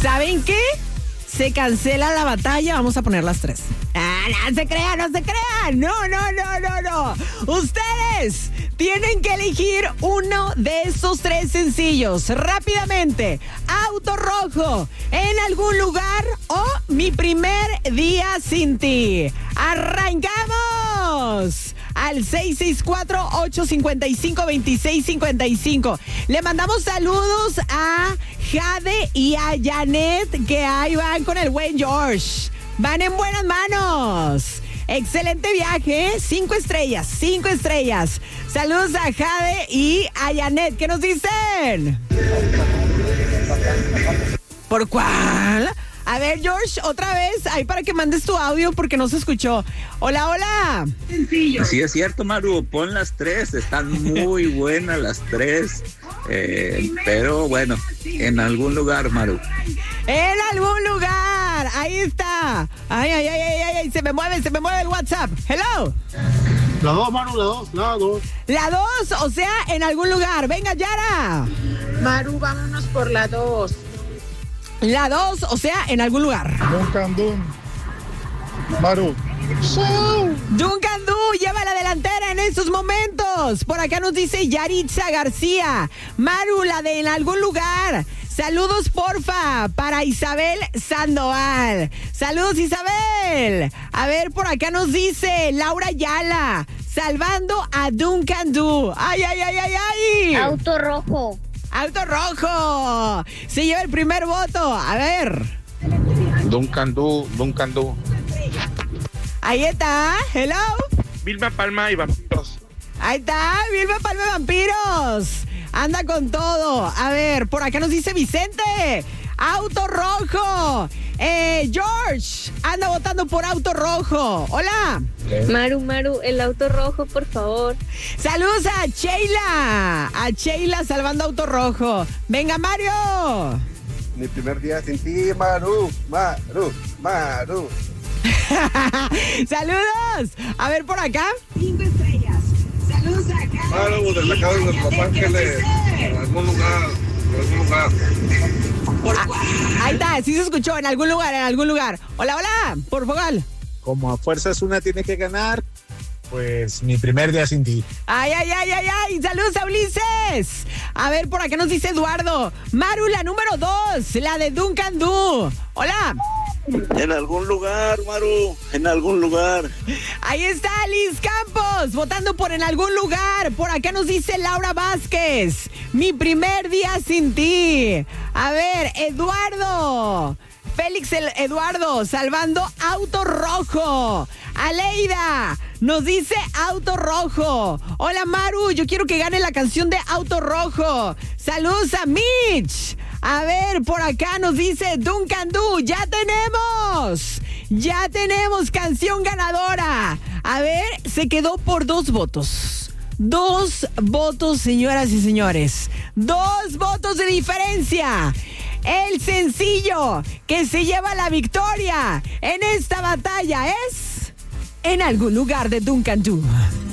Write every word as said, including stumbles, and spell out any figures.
¿Saben qué? Se cancela la batalla, vamos a poner las tres. Ah, no se crean, no se crean. No, no, no, no, no. Ustedes tienen que elegir uno de estos tres sencillos. Rápidamente. Auto Rojo, En algún lugar o Mi primer día sin ti. ¡Arrancamos! Al seis seis cuatro, ocho cinco cinco, dos seis cinco cinco. Le mandamos saludos a Jade y a Janet, que ahí van con el buen George. Van en buenas manos. Excelente viaje, cinco estrellas, cinco estrellas. Saludos a Jade y a Janet. ¿Qué nos dicen? ¿Por cuál? A ver, George, otra vez, ahí para que mandes tu audio porque no se escuchó. Hola, hola. Sencillo. Sí, es cierto, Maru, pon las tres, están muy buenas las tres, eh, pero bueno, en algún lugar, Maru. En algún lugar, ahí está. Ay, ay, ay, ay, ay, se me mueve, se me mueve el WhatsApp. Hello. La dos, Maru, la dos, la dos. La dos, o sea, en algún lugar. Venga, Yara. Maru, vámonos por la dos. La dos, o sea, en algún lugar. Duncan Dun. Maru. Duncan Du lleva la delantera en estos momentos. Por acá nos dice Yaritza García. Maru, la de en algún lugar. Saludos, porfa, para Isabel Sandoval. Saludos, Isabel. A ver, por acá nos dice Laura Yala. Salvando a Duncan Du. Ay, ay, ay, ay, ay. Auto Rojo. Auto Rojo. Se lleva el primer voto. A ver. Duncan Du, Duncan Du. Ahí está. Hello. Vilma Palma y Vampiros. Ahí está. Vilma Palma y Vampiros. Anda con todo. A ver, por acá nos dice Vicente. Auto Rojo. Eh, George anda votando por Auto Rojo. Hola. Maru, Maru, el Auto Rojo, por favor. Saludos a Sheila. A Sheila salvando Auto Rojo. Venga, Mario. Mi primer día sin ti, Maru, Maru, Maru. Saludos. A ver por acá. Cinco estrellas. Saludos acá. Maru, del mercado de Los Ángeles. En algún lugar. En algún lugar. Ah, ahí está, sí se escuchó. En algún lugar, en algún lugar. Hola, hola. Por favor. Como a fuerzas una tiene que ganar, pues Mi primer día sin ti. Ay, ay, ay, ay, ay. Saludos a Ulises. A ver, por acá nos dice Eduardo. Maru, la número dos, la de Duncan Du. Hola. En algún lugar, Maru, en algún lugar. Ahí está Liz Campos, votando por En algún lugar. Por acá nos dice Laura Vázquez. Mi primer día sin ti. A ver, Eduardo. Félix el Eduardo, salvando Auto Rojo. Aleida nos dice Auto Rojo. Hola, Maru, yo quiero que gane la canción de Auto Rojo. Saludos a Mitch. A ver, por acá nos dice Duncan Du. Ya tenemos. Ya tenemos canción ganadora. A ver, se quedó por dos votos. Dos votos, señoras y señores. Dos votos de diferencia. El sencillo que se lleva la victoria en esta batalla es En algún lugar de Duncan Du.